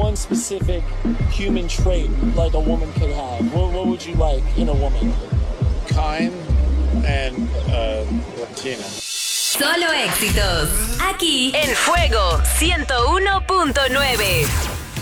one specific human trait like a woman could have, what would you like in a woman? Kind and Latina. Solo éxitos. Aquí en Fuego 101.9.